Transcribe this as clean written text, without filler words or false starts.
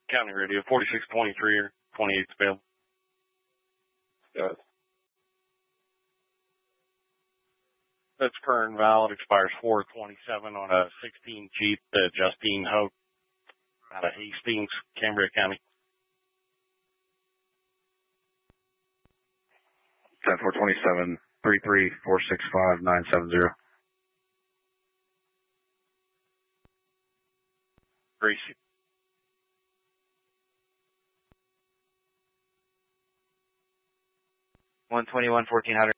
County Radio, 4623 or 28's available. Yes. That's current and valid, expires 4/27 on a 16 Jeep, Justine Hope, out of Hastings, Cambria County. 10-427, 33-465-970. Gracie. $121-1400.